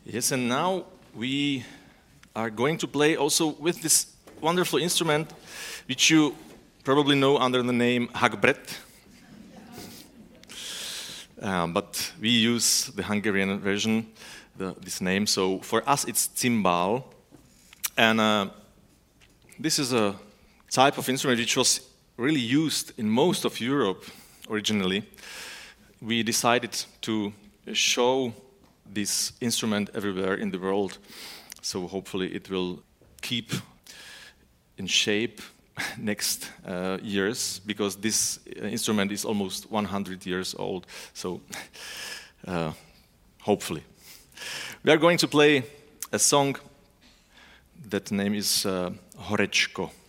Yes, and now we are going to play also with this wonderful instrument, which you probably know under the name hagbret. But we use the Hungarian version, this name. So for us, it's cymbal. And this is a type of instrument which was really used in most of Europe originally. We decided to show this instrument everywhere in the world. So hopefully it will keep in shape next years, because this instrument is almost 100 years old. So hopefully. We are going to play a song that name is Horečko.